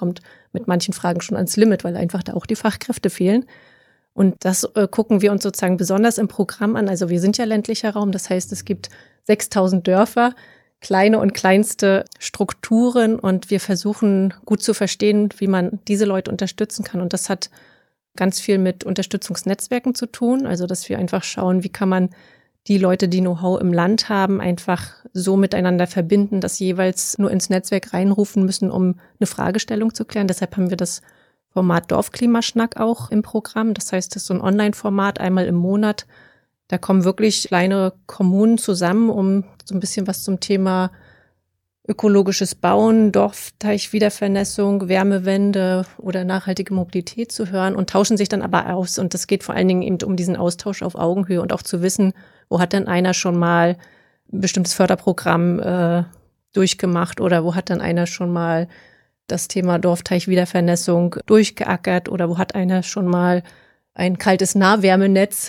kommt mit manchen Fragen schon ans Limit, weil einfach da auch die Fachkräfte fehlen. Und das gucken wir uns sozusagen besonders im Programm an. Also wir sind ja ländlicher Raum, das heißt, es gibt 6.000 Dörfer, kleine und kleinste Strukturen und wir versuchen gut zu verstehen, wie man diese Leute unterstützen kann. Und das hat ganz viel mit Unterstützungsnetzwerken zu tun, also dass wir einfach schauen, wie kann man die Leute, die Know-how im Land haben, einfach so miteinander verbinden, dass sie jeweils nur ins Netzwerk reinrufen müssen, um eine Fragestellung zu klären. Deshalb haben wir das Format Dorfklimaschnack auch im Programm. Das heißt, das ist so ein Online-Format einmal im Monat. Da kommen wirklich kleine Kommunen zusammen, um so ein bisschen was zum Thema ökologisches Bauen, Dorfteichwiedervernässung, Wärmewende oder nachhaltige Mobilität zu hören und tauschen sich dann aber aus. Und das geht vor allen Dingen eben um diesen Austausch auf Augenhöhe und auch zu wissen, wo hat denn einer schon mal ein bestimmtes Förderprogramm durchgemacht oder wo hat dann einer schon mal das Thema Dorfteichwiedervernässung durchgeackert oder wo hat einer schon mal ein kaltes Nahwärmenetz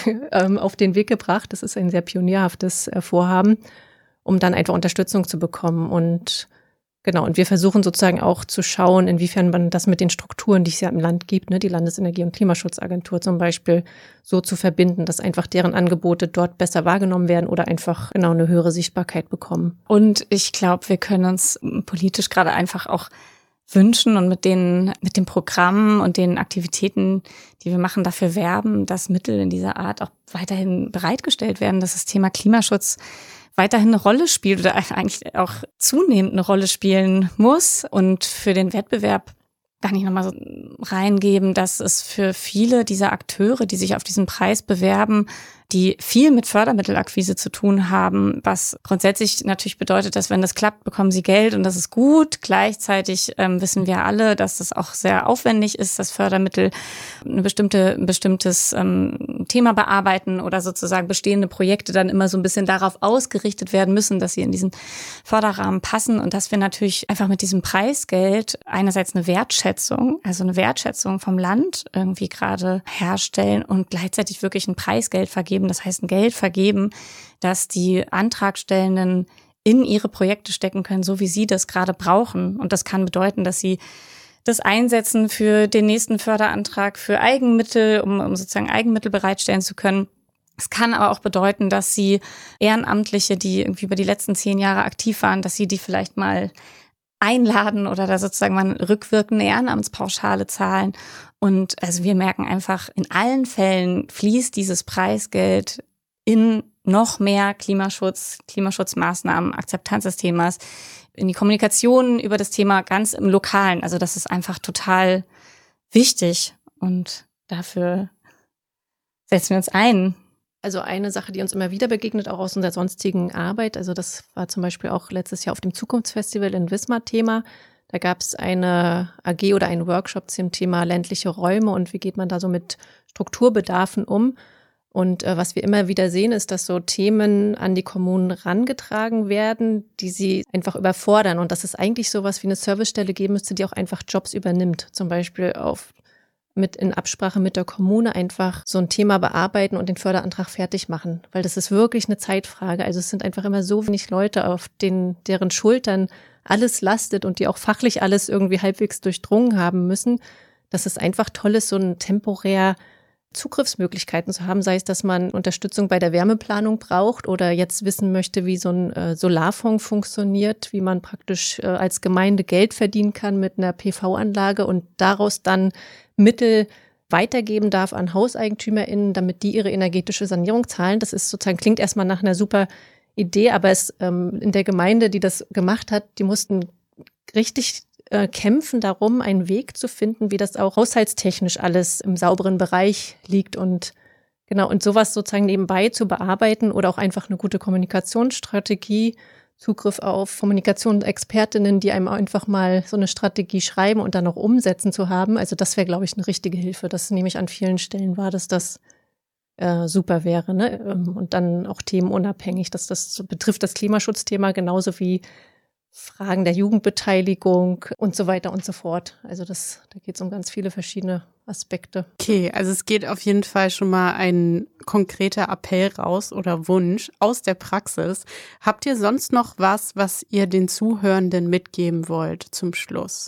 auf den Weg gebracht. Das ist ein sehr pionierhaftes Vorhaben, um dann einfach Unterstützung zu bekommen. Und genau, und wir versuchen sozusagen auch zu schauen, inwiefern man das mit den Strukturen, die es ja im Land gibt, ne, die Landesenergie- und Klimaschutzagentur zum Beispiel, so zu verbinden, dass einfach deren Angebote dort besser wahrgenommen werden oder einfach genau eine höhere Sichtbarkeit bekommen. Und ich glaube, wir können uns politisch gerade einfach auch wünschen und mit dem Programm und den Aktivitäten, die wir machen, dafür werben, dass Mittel in dieser Art auch weiterhin bereitgestellt werden, dass das Thema Klimaschutz weiterhin eine Rolle spielt oder eigentlich auch zunehmend eine Rolle spielen muss und für den Wettbewerb kann ich nochmal so reingeben, dass es für viele dieser Akteure, die sich auf diesen Preis bewerben, die viel mit Fördermittelakquise zu tun haben, was grundsätzlich natürlich bedeutet, dass wenn das klappt, bekommen sie Geld und das ist gut. Gleichzeitig wissen wir alle, dass das auch sehr aufwendig ist, dass Fördermittel ein bestimmtes Thema bearbeiten oder sozusagen bestehende Projekte dann immer so ein bisschen darauf ausgerichtet werden müssen, dass sie in diesen Förderrahmen passen und dass wir natürlich einfach mit diesem Preisgeld einerseits eine Wertschätzung vom Land irgendwie gerade herstellen und gleichzeitig wirklich ein Preisgeld vergeben. Das heißt, ein Geld vergeben, dass die Antragstellenden in ihre Projekte stecken können, so wie sie das gerade brauchen. Und das kann bedeuten, dass sie das einsetzen für den nächsten Förderantrag für Eigenmittel, um sozusagen Eigenmittel bereitstellen zu können. Es kann aber auch bedeuten, dass sie Ehrenamtliche, die irgendwie über die letzten 10 Jahre aktiv waren, dass sie die vielleicht mal einladen oder da sozusagen mal eine rückwirkende Ehrenamtspauschale zahlen. Und also wir merken einfach, in allen Fällen fließt dieses Preisgeld in noch mehr Klimaschutzmaßnahmen, Akzeptanz des Themas, in die Kommunikation über das Thema ganz im Lokalen. Also das ist einfach total wichtig und dafür setzen wir uns ein. Also eine Sache, die uns immer wieder begegnet, auch aus unserer sonstigen Arbeit, also das war zum Beispiel auch letztes Jahr auf dem Zukunftsfestival in Wismar Thema. Da gab es eine AG oder einen Workshop zum Thema ländliche Räume und wie geht man da so mit Strukturbedarfen um. Und was wir immer wieder sehen, ist, dass so Themen an die Kommunen rangetragen werden, die sie einfach überfordern und dass es eigentlich sowas wie eine Servicestelle geben müsste, die auch einfach Jobs übernimmt. Zum Beispiel in Absprache mit der Kommune einfach so ein Thema bearbeiten und den Förderantrag fertig machen. Weil das ist wirklich eine Zeitfrage. Also es sind einfach immer so wenig Leute, auf deren Schultern alles lastet und die auch fachlich alles irgendwie halbwegs durchdrungen haben müssen, dass es einfach toll ist, so ein temporär Zugriffsmöglichkeiten zu haben, sei es, dass man Unterstützung bei der Wärmeplanung braucht oder jetzt wissen möchte, wie so ein Solarfonds funktioniert, wie man praktisch als Gemeinde Geld verdienen kann mit einer PV-Anlage und daraus dann Mittel weitergeben darf an HauseigentümerInnen, damit die ihre energetische Sanierung zahlen. Das ist sozusagen, klingt erstmal nach einer super Idee, aber in der Gemeinde, die das gemacht hat, die mussten richtig kämpfen darum, einen Weg zu finden, wie das auch haushaltstechnisch alles im sauberen Bereich liegt und genau, und sowas sozusagen nebenbei zu bearbeiten oder auch einfach eine gute Kommunikationsstrategie, Zugriff auf Kommunikationsexpertinnen, die einem einfach mal so eine Strategie schreiben und dann auch umsetzen zu haben. Also das wäre, glaube ich, eine richtige Hilfe. Das nehme ich an vielen Stellen wahr, dass das super wäre, ne? Und dann auch themenunabhängig, dass das betrifft das Klimaschutzthema genauso wie Fragen der Jugendbeteiligung und so weiter und so fort. Also da geht es um ganz viele verschiedene Aspekte. Okay, also es geht auf jeden Fall schon mal ein konkreter Appell raus oder Wunsch aus der Praxis. Habt ihr sonst noch was ihr den Zuhörenden mitgeben wollt zum Schluss?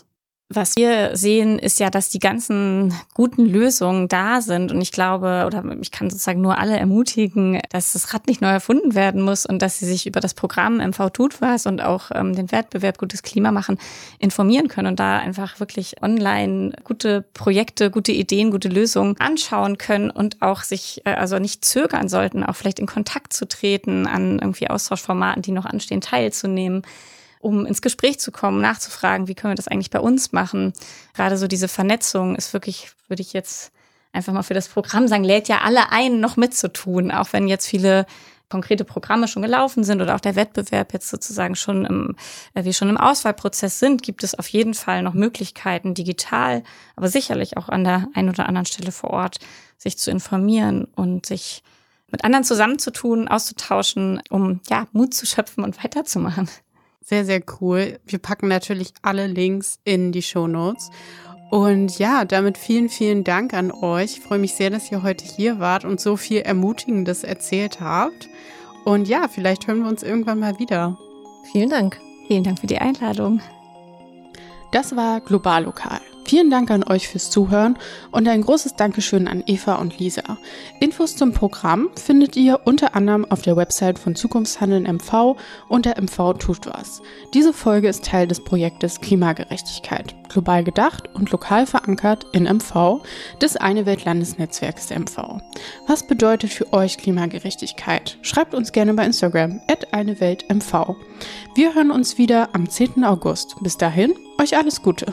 Was wir sehen, ist ja, dass die ganzen guten Lösungen da sind. Und ich glaube, oder ich kann sozusagen nur alle ermutigen, dass das Rad nicht neu erfunden werden muss und dass sie sich über das Programm MV tut was und auch den Wettbewerb Gutes Klima machen informieren können und da einfach wirklich online gute Projekte, gute Ideen, gute Lösungen anschauen können und auch sich also nicht zögern sollten, auch vielleicht in Kontakt zu treten, an irgendwie Austauschformaten, die noch anstehen, teilzunehmen, um ins Gespräch zu kommen, nachzufragen, wie können wir das eigentlich bei uns machen. Gerade so diese Vernetzung ist wirklich, würde ich jetzt einfach mal für das Programm sagen, lädt ja alle ein, noch mitzutun, auch wenn jetzt viele konkrete Programme schon gelaufen sind oder auch der Wettbewerb jetzt sozusagen wir schon im Auswahlprozess sind, gibt es auf jeden Fall noch Möglichkeiten, digital, aber sicherlich auch an der einen oder anderen Stelle vor Ort, sich zu informieren und sich mit anderen zusammenzutun, auszutauschen, um ja Mut zu schöpfen und weiterzumachen. Sehr, sehr cool. Wir packen natürlich alle Links in die Shownotes. Und ja, damit vielen, vielen Dank an euch. Ich freue mich sehr, dass ihr heute hier wart und so viel Ermutigendes erzählt habt. Und ja, vielleicht hören wir uns irgendwann mal wieder. Vielen Dank. Vielen Dank für die Einladung. Das war Global Lokal. Vielen Dank an euch fürs Zuhören und ein großes Dankeschön an Eva und Lisa. Infos zum Programm findet ihr unter anderem auf der Website von Zukunftshandeln MV unter MV tut was. Diese Folge ist Teil des Projektes Klimagerechtigkeit, global gedacht und lokal verankert in MV des Eine Welt Landesnetzwerks der MV. Was bedeutet für euch Klimagerechtigkeit? Schreibt uns gerne bei Instagram @eineweltmv. Wir hören uns wieder am 10. August. Bis dahin, euch alles Gute.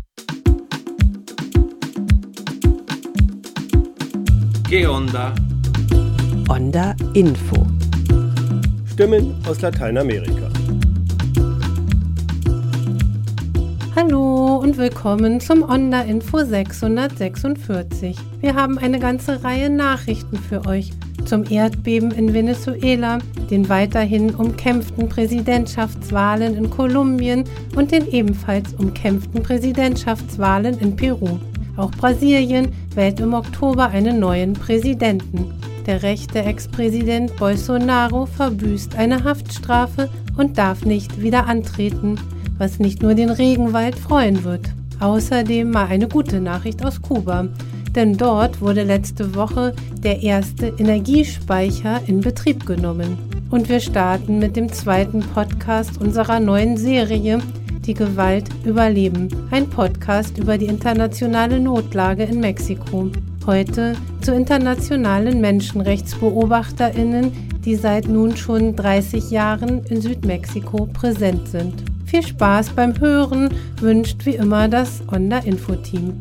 ¿Qué onda? Onda Info. Stimmen aus Lateinamerika. Hallo und willkommen zum Onda Info 646. Wir haben eine ganze Reihe Nachrichten für euch zum Erdbeben in Venezuela, den weiterhin umkämpften Präsidentschaftswahlen in Kolumbien und den ebenfalls umkämpften Präsidentschaftswahlen in Peru. Auch Brasilien wählt im Oktober einen neuen Präsidenten. Der rechte Ex-Präsident Bolsonaro verbüßt eine Haftstrafe und darf nicht wieder antreten, was nicht nur den Regenwald freuen wird. Außerdem mal eine gute Nachricht aus Kuba, denn dort wurde letzte Woche der erste Energiespeicher in Betrieb genommen. Und wir starten mit dem zweiten Podcast unserer neuen Serie Die Gewalt überleben, ein Podcast über die internationale Notlage in Mexiko. Heute zu internationalen MenschenrechtsbeobachterInnen, die seit nun schon 30 Jahren in Südmexiko präsent sind. Viel Spaß beim Hören wünscht wie immer das Onda Info Team.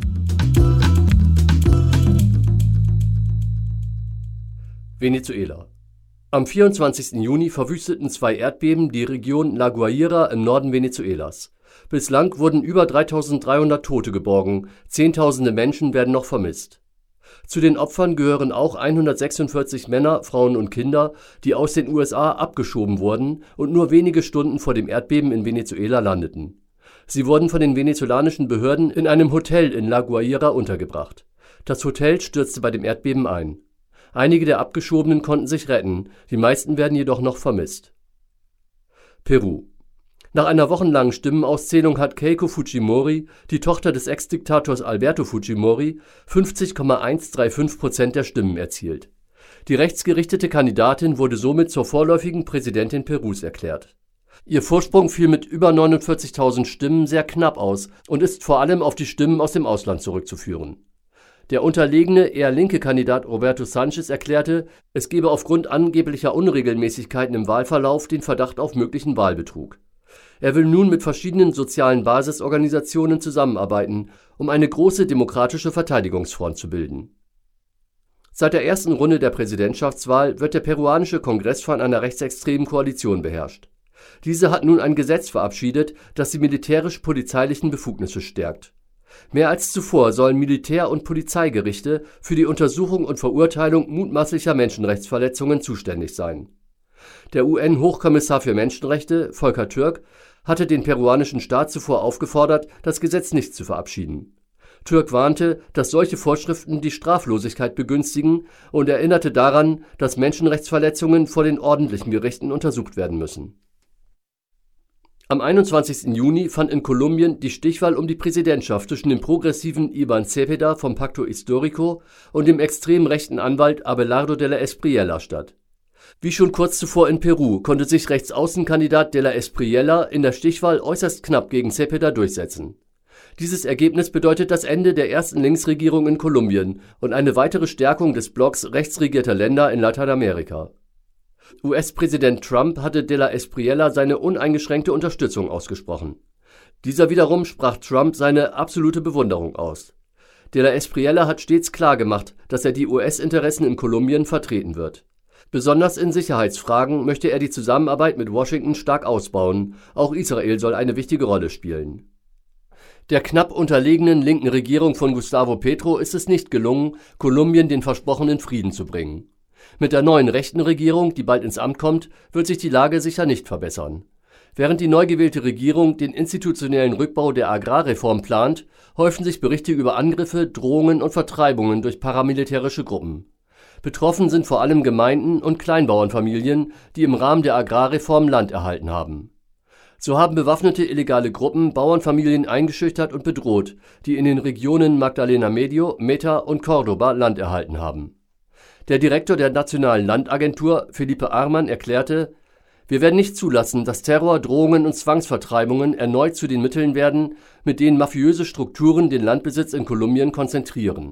Venezuela. Am 24. Juni verwüsteten 2 Erdbeben die Region La Guaira im Norden Venezuelas. Bislang wurden über 3.300 Tote geborgen, Zehntausende Menschen werden noch vermisst. Zu den Opfern gehören auch 146 Männer, Frauen und Kinder, die aus den USA abgeschoben wurden und nur wenige Stunden vor dem Erdbeben in Venezuela landeten. Sie wurden von den venezolanischen Behörden in einem Hotel in La Guaira untergebracht. Das Hotel stürzte bei dem Erdbeben ein. Einige der Abgeschobenen konnten sich retten, die meisten werden jedoch noch vermisst. Peru. Nach einer wochenlangen Stimmenauszählung hat Keiko Fujimori, die Tochter des Ex-Diktators Alberto Fujimori, 50,135% der Stimmen erzielt. Die rechtsgerichtete Kandidatin wurde somit zur vorläufigen Präsidentin Perus erklärt. Ihr Vorsprung fiel mit über 49.000 Stimmen sehr knapp aus und ist vor allem auf die Stimmen aus dem Ausland zurückzuführen. Der unterlegene, eher linke Kandidat Roberto Sanchez erklärte, es gebe aufgrund angeblicher Unregelmäßigkeiten im Wahlverlauf den Verdacht auf möglichen Wahlbetrug. Er will nun mit verschiedenen sozialen Basisorganisationen zusammenarbeiten, um eine große demokratische Verteidigungsfront zu bilden. Seit der ersten Runde der Präsidentschaftswahl wird der peruanische Kongress von einer rechtsextremen Koalition beherrscht. Diese hat nun ein Gesetz verabschiedet, das die militärisch-polizeilichen Befugnisse stärkt. Mehr als zuvor sollen Militär- und Polizeigerichte für die Untersuchung und Verurteilung mutmaßlicher Menschenrechtsverletzungen zuständig sein. Der UN-Hochkommissar für Menschenrechte, Volker Türk, hatte den peruanischen Staat zuvor aufgefordert, das Gesetz nicht zu verabschieden. Türk warnte, dass solche Vorschriften die Straflosigkeit begünstigen und erinnerte daran, dass Menschenrechtsverletzungen vor den ordentlichen Gerichten untersucht werden müssen. Am 21. Juni fand in Kolumbien die Stichwahl um die Präsidentschaft zwischen dem progressiven Iván Cepeda vom Pacto Histórico und dem extrem rechten Anwalt Abelardo de la Espriella statt. Wie schon kurz zuvor in Peru konnte sich Rechtsaußenkandidat de la Espriella in der Stichwahl äußerst knapp gegen Cepeda durchsetzen. Dieses Ergebnis bedeutet das Ende der ersten Linksregierung in Kolumbien und eine weitere Stärkung des Blocks rechtsregierter Länder in Lateinamerika. US-Präsident Trump hatte de la Espriella seine uneingeschränkte Unterstützung ausgesprochen. Dieser wiederum sprach Trump seine absolute Bewunderung aus. De la Espriella hat stets klargemacht, dass er die US-Interessen in Kolumbien vertreten wird. Besonders in Sicherheitsfragen möchte er die Zusammenarbeit mit Washington stark ausbauen, auch Israel soll eine wichtige Rolle spielen. Der knapp unterlegenen linken Regierung von Gustavo Petro ist es nicht gelungen, Kolumbien den versprochenen Frieden zu bringen. Mit der neuen rechten Regierung, die bald ins Amt kommt, wird sich die Lage sicher nicht verbessern. Während die neu gewählte Regierung den institutionellen Rückbau der Agrarreform plant, häufen sich Berichte über Angriffe, Drohungen und Vertreibungen durch paramilitärische Gruppen. Betroffen sind vor allem Gemeinden und Kleinbauernfamilien, die im Rahmen der Agrarreform Land erhalten haben. So haben bewaffnete illegale Gruppen Bauernfamilien eingeschüchtert und bedroht, die in den Regionen Magdalena Medio, Meta und Córdoba Land erhalten haben. Der Direktor der Nationalen Landagentur, Felipe Arman, erklärte: Wir werden nicht zulassen, dass Terror, Drohungen und Zwangsvertreibungen erneut zu den Mitteln werden, mit denen mafiöse Strukturen den Landbesitz in Kolumbien konzentrieren.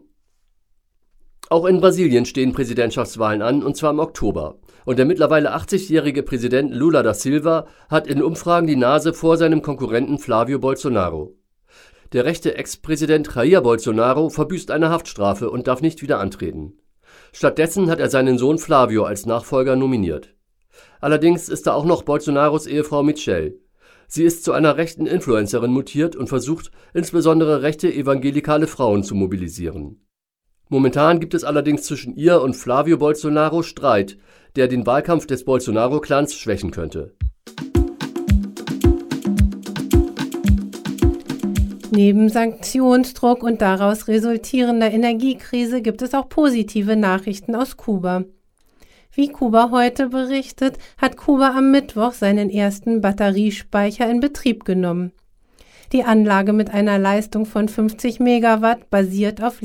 Auch in Brasilien stehen Präsidentschaftswahlen an, und zwar im Oktober. Und der mittlerweile 80-jährige Präsident Lula da Silva hat in Umfragen die Nase vor seinem Konkurrenten Flávio Bolsonaro. Der rechte Ex-Präsident Jair Bolsonaro verbüßt eine Haftstrafe und darf nicht wieder antreten. Stattdessen hat er seinen Sohn Flávio als Nachfolger nominiert. Allerdings ist da auch noch Bolsonaros Ehefrau Michelle. Sie ist zu einer rechten Influencerin mutiert und versucht, insbesondere rechte evangelikale Frauen zu mobilisieren. Momentan gibt es allerdings zwischen ihr und Flávio Bolsonaro Streit, der den Wahlkampf des Bolsonaro-Clans schwächen könnte. Neben Sanktionsdruck und daraus resultierender Energiekrise gibt es auch positive Nachrichten aus Kuba. Wie Kuba heute berichtet, hat Kuba am Mittwoch seinen ersten Batteriespeicher in Betrieb genommen. Die Anlage mit einer Leistung von 50 Megawatt basiert auf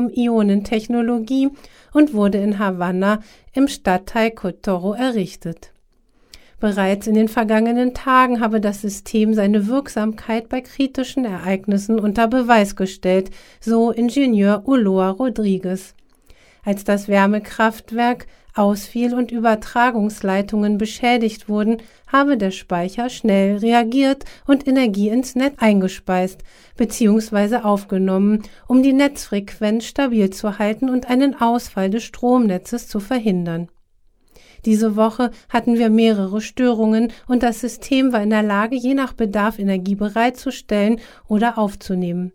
Lithium-Ionen-Technologie und wurde in Havanna im Stadtteil Cotoro errichtet. Bereits in den vergangenen Tagen habe das System seine Wirksamkeit bei kritischen Ereignissen unter Beweis gestellt, so Ingenieur Ulloa Rodriguez. Als das Wärmekraftwerk ausfiel und Übertragungsleitungen beschädigt wurden, habe der Speicher schnell reagiert und Energie ins Netz eingespeist bzw. aufgenommen, um die Netzfrequenz stabil zu halten und einen Ausfall des Stromnetzes zu verhindern. Diese Woche hatten wir mehrere Störungen und das System war in der Lage, je nach Bedarf Energie bereitzustellen oder aufzunehmen.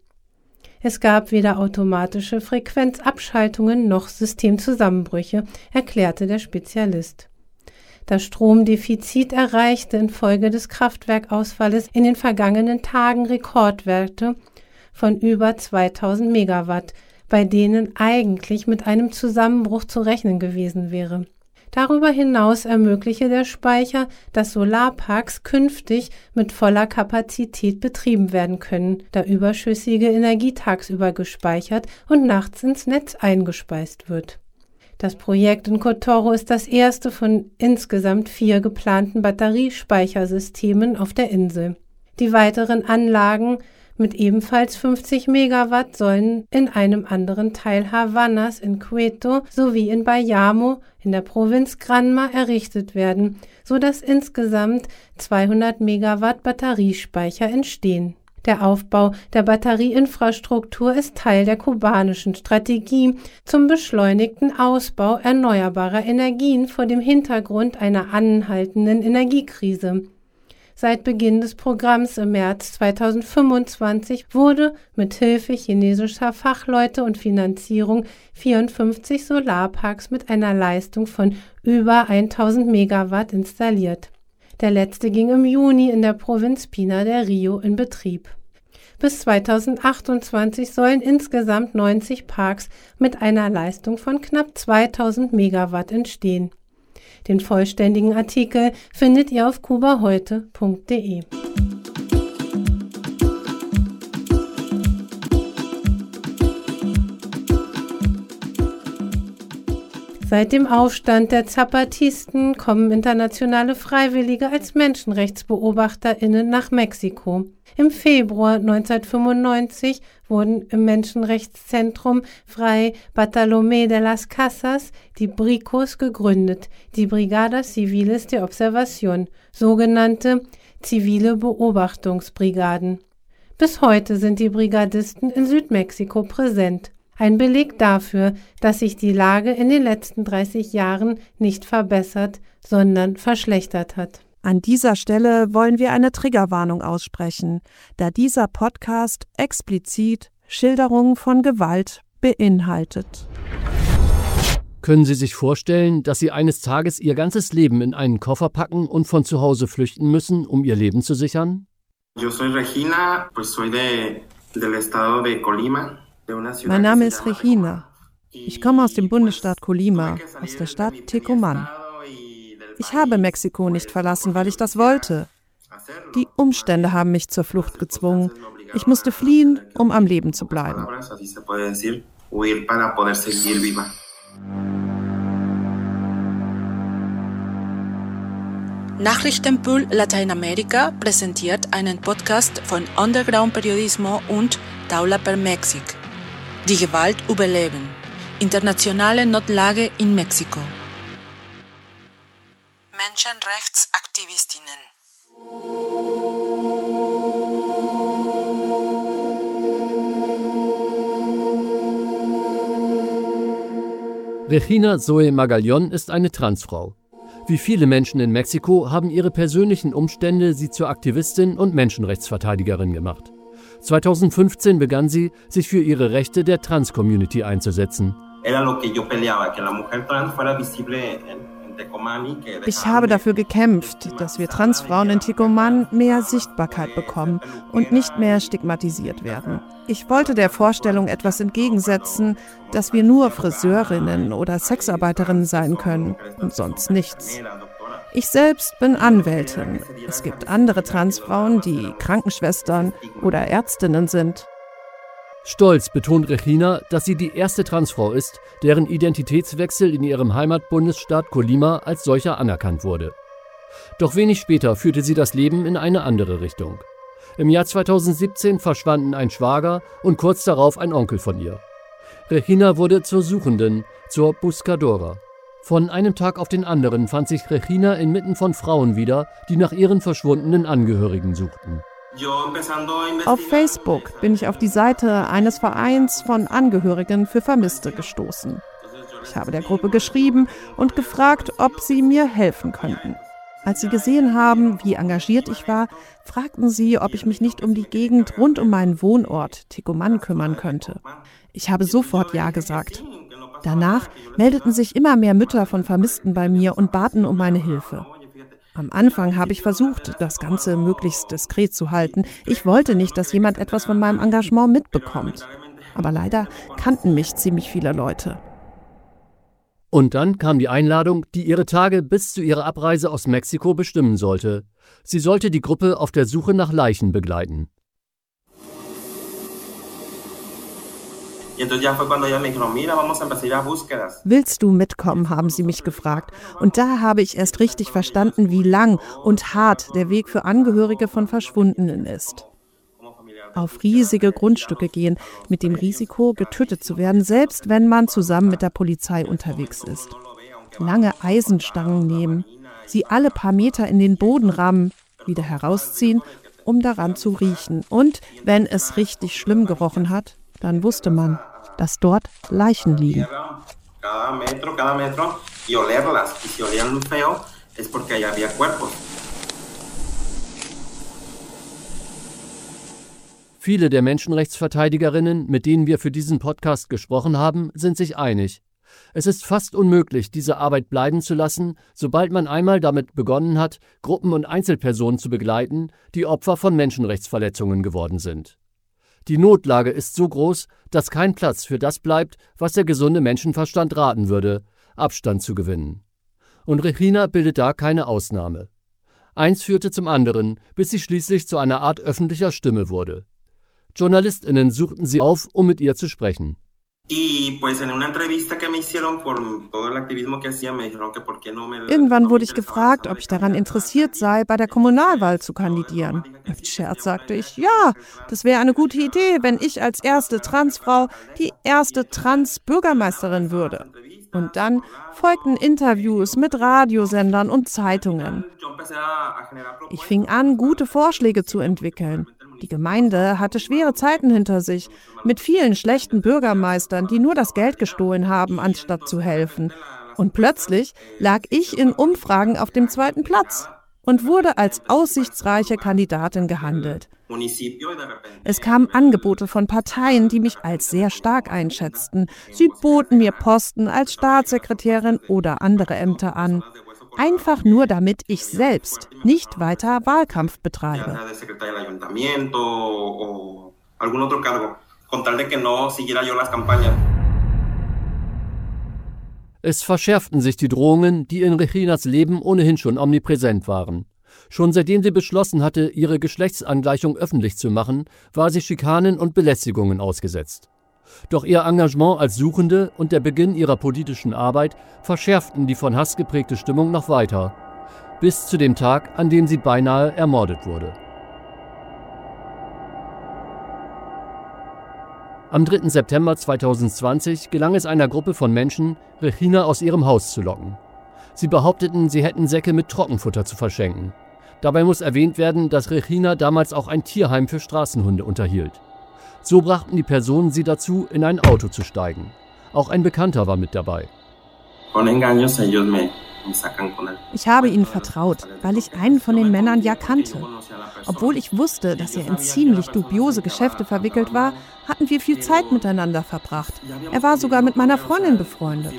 Es gab weder automatische Frequenzabschaltungen noch Systemzusammenbrüche, erklärte der Spezialist. Das Stromdefizit erreichte infolge des Kraftwerkausfalles in den vergangenen Tagen Rekordwerte von über 2000 Megawatt, bei denen eigentlich mit einem Zusammenbruch zu rechnen gewesen wäre. Darüber hinaus ermögliche der Speicher, dass Solarparks künftig mit voller Kapazität betrieben werden können, da überschüssige Energie tagsüber gespeichert und nachts ins Netz eingespeist wird. Das Projekt in Cotoro ist das erste von insgesamt 4 geplanten Batteriespeichersystemen auf der Insel. Die weiteren Anlagen mit ebenfalls 50 Megawatt sollen in einem anderen Teil Havannas in Quito sowie in Bayamo in der Provinz Granma errichtet werden, sodass insgesamt 200 Megawatt Batteriespeicher entstehen. Der Aufbau der Batterieinfrastruktur ist Teil der kubanischen Strategie zum beschleunigten Ausbau erneuerbarer Energien vor dem Hintergrund einer anhaltenden Energiekrise. Seit Beginn des Programms im März 2025 wurde mit Hilfe chinesischer Fachleute und Finanzierung 54 Solarparks mit einer Leistung von über 1000 Megawatt installiert. Der letzte ging im Juni in der Provinz Pinar del Río in Betrieb. Bis 2028 sollen insgesamt 90 Parks mit einer Leistung von knapp 2000 Megawatt entstehen. Den vollständigen Artikel findet ihr auf kubaheute.de. Seit dem Aufstand der Zapatisten kommen internationale Freiwillige als MenschenrechtsbeobachterInnen nach Mexiko. Im Februar 1995 wurden im Menschenrechtszentrum Fray Bartolomé de las Casas die BRICOs gegründet, die Brigadas Civiles de Observación, sogenannte zivile Beobachtungsbrigaden. Bis heute sind die Brigadisten in Südmexiko präsent. Ein Beleg dafür, dass sich die Lage in den letzten 30 Jahren nicht verbessert, sondern verschlechtert hat. An dieser Stelle wollen wir eine Triggerwarnung aussprechen, da dieser Podcast explizit Schilderungen von Gewalt beinhaltet. Können Sie sich vorstellen, dass Sie eines Tages Ihr ganzes Leben in einen Koffer packen und von zu Hause flüchten müssen, um Ihr Leben zu sichern? Mein Name ist Regina. Ich komme aus dem Bundesstaat Colima, aus der Stadt Tecomán. Ich habe Mexiko nicht verlassen, weil ich das wollte. Die Umstände haben mich zur Flucht gezwungen. Ich musste fliehen, um am Leben zu bleiben. Nachrichtenpool Lateinamerika präsentiert einen Podcast von Underground Periodismo und Taula per Mexic. Die Gewalt überleben. Internationale Notlage in Mexiko. Menschenrechtsaktivistinnen. Regina Zoe Magallón ist eine Transfrau. Wie viele Menschen in Mexiko haben ihre persönlichen Umstände sie zur Aktivistin und Menschenrechtsverteidigerin gemacht. 2015 begann sie, sich für ihre Rechte der Trans-Community einzusetzen. Ich habe dafür gekämpft, dass wir Transfrauen in Tecomán mehr Sichtbarkeit bekommen und nicht mehr stigmatisiert werden. Ich wollte der Vorstellung etwas entgegensetzen, dass wir nur Friseurinnen oder Sexarbeiterinnen sein können und sonst nichts. Ich selbst bin Anwältin. Es gibt andere Transfrauen, die Krankenschwestern oder Ärztinnen sind. Stolz betont Regina, dass sie die erste Transfrau ist, deren Identitätswechsel in ihrem Heimatbundesstaat Colima als solcher anerkannt wurde. Doch wenig später führte sie das Leben in eine andere Richtung. Im Jahr 2017 verschwanden ein Schwager und kurz darauf ein Onkel von ihr. Regina wurde zur Suchenden, zur Buscadora. Von einem Tag auf den anderen fand sich Regina inmitten von Frauen wieder, die nach ihren verschwundenen Angehörigen suchten. Auf Facebook bin ich auf die Seite eines Vereins von Angehörigen für Vermisste gestoßen. Ich habe der Gruppe geschrieben und gefragt, ob sie mir helfen könnten. Als sie gesehen haben, wie engagiert ich war, fragten sie, ob ich mich nicht um die Gegend rund um meinen Wohnort Tecomán kümmern könnte. Ich habe sofort Ja gesagt. Danach meldeten sich immer mehr Mütter von Vermissten bei mir und baten um meine Hilfe. Am Anfang habe ich versucht, das Ganze möglichst diskret zu halten. Ich wollte nicht, dass jemand etwas von meinem Engagement mitbekommt. Aber leider kannten mich ziemlich viele Leute. Und dann kam die Einladung, die ihre Tage bis zu ihrer Abreise aus Mexiko bestimmen sollte. Sie sollte die Gruppe auf der Suche nach Leichen begleiten. Willst du mitkommen, haben sie mich gefragt. Und da habe ich erst richtig verstanden, wie lang und hart der Weg für Angehörige von Verschwundenen ist. Auf riesige Grundstücke gehen, mit dem Risiko, getötet zu werden, selbst wenn man zusammen mit der Polizei unterwegs ist. Lange Eisenstangen nehmen, sie alle paar Meter in den Boden rammen, wieder herausziehen, um daran zu riechen. Und wenn es richtig schlimm gerochen hat, dann wusste man, dass dort Leichen liegen. Viele der Menschenrechtsverteidigerinnen, mit denen wir für diesen Podcast gesprochen haben, sind sich einig. Es ist fast unmöglich, diese Arbeit bleiben zu lassen, sobald man einmal damit begonnen hat, Gruppen und Einzelpersonen zu begleiten, die Opfer von Menschenrechtsverletzungen geworden sind. Die Notlage ist so groß, dass kein Platz für das bleibt, was der gesunde Menschenverstand raten würde: Abstand zu gewinnen. Und Regina bildet da keine Ausnahme. Eins führte zum anderen, bis sie schließlich zu einer Art öffentlicher Stimme wurde. JournalistInnen suchten sie auf, um mit ihr zu sprechen. Irgendwann wurde ich gefragt, ob ich daran interessiert sei, bei der Kommunalwahl zu kandidieren. Mit Scherz sagte ich, ja, das wäre eine gute Idee, wenn ich als erste Transfrau die erste Trans-Bürgermeisterin würde. Und dann folgten Interviews mit Radiosendern und Zeitungen. Ich fing an, gute Vorschläge zu entwickeln. Die Gemeinde hatte schwere Zeiten hinter sich, mit vielen schlechten Bürgermeistern, die nur das Geld gestohlen haben, anstatt zu helfen. Und plötzlich lag ich in Umfragen auf dem 2. Platz und wurde als aussichtsreiche Kandidatin gehandelt. Es kamen Angebote von Parteien, die mich als sehr stark einschätzten. Sie boten mir Posten als Staatssekretärin oder andere Ämter an. Einfach nur, damit ich selbst nicht weiter Wahlkampf betreibe. Es verschärften sich die Drohungen, die in Reginas Leben ohnehin schon omnipräsent waren. Schon seitdem sie beschlossen hatte, ihre Geschlechtsangleichung öffentlich zu machen, war sie Schikanen und Belästigungen ausgesetzt. Doch ihr Engagement als Suchende und der Beginn ihrer politischen Arbeit verschärften die von Hass geprägte Stimmung noch weiter, bis zu dem Tag, an dem sie beinahe ermordet wurde. Am 3. September 2020 gelang es einer Gruppe von Menschen, Regina aus ihrem Haus zu locken. Sie behaupteten, sie hätten Säcke mit Trockenfutter zu verschenken. Dabei muss erwähnt werden, dass Regina damals auch ein Tierheim für Straßenhunde unterhielt. So brachten die Personen sie dazu, in ein Auto zu steigen. Auch ein Bekannter war mit dabei. Ich habe ihnen vertraut, weil ich einen von den Männern ja kannte. Obwohl ich wusste, dass er in ziemlich dubiose Geschäfte verwickelt war, hatten wir viel Zeit miteinander verbracht. Er war sogar mit meiner Freundin befreundet.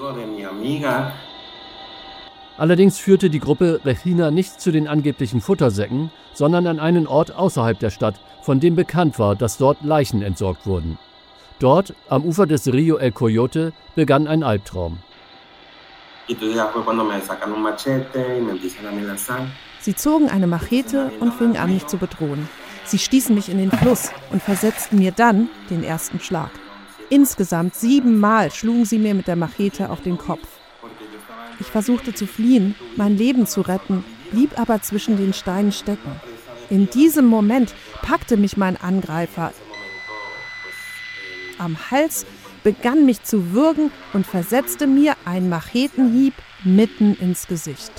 Allerdings führte die Gruppe Regina nicht zu den angeblichen Futtersäcken, sondern an einen Ort außerhalb der Stadt, von dem bekannt war, dass dort Leichen entsorgt wurden. Dort, am Ufer des Rio El Coyote, begann ein Albtraum. Sie zogen eine Machete und fingen an, mich zu bedrohen. Sie stießen mich in den Fluss und versetzten mir dann den ersten Schlag. Insgesamt 7 Mal schlugen sie mir mit der Machete auf den Kopf. Ich versuchte zu fliehen, mein Leben zu retten, blieb aber zwischen den Steinen stecken. In diesem Moment packte mich mein Angreifer am Hals, begann mich zu würgen und versetzte mir einen Machetenhieb mitten ins Gesicht.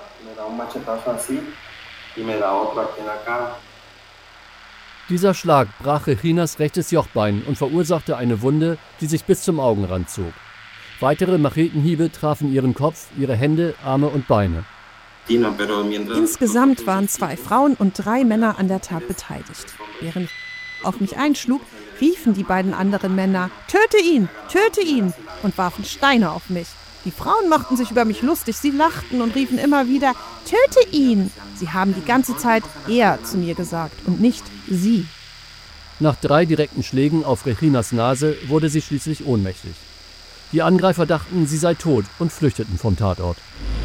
Dieser Schlag brach Reginas rechtes Jochbein und verursachte eine Wunde, die sich bis zum Augenrand zog. Weitere Machetenhiebe trafen ihren Kopf, ihre Hände, Arme und Beine. Insgesamt waren 2 Frauen und 3 Männer an der Tat beteiligt. Während ich auf mich einschlug, riefen die beiden anderen Männer, töte ihn, und warfen Steine auf mich. Die Frauen machten sich über mich lustig, sie lachten und riefen immer wieder, töte ihn. Sie haben die ganze Zeit er zu mir gesagt und nicht sie. Nach 3 direkten Schlägen auf Reginas Nase wurde sie schließlich ohnmächtig. Die Angreifer dachten, sie sei tot und flüchteten vom Tatort.